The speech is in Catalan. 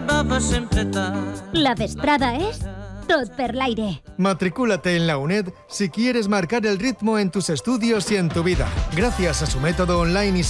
arribava sempre tard. La vesprada es tot per l'aire. Matricúlate en la UNED si quieres marcar el ritmo en tus estudios y en tu vida. Gracias a su método online y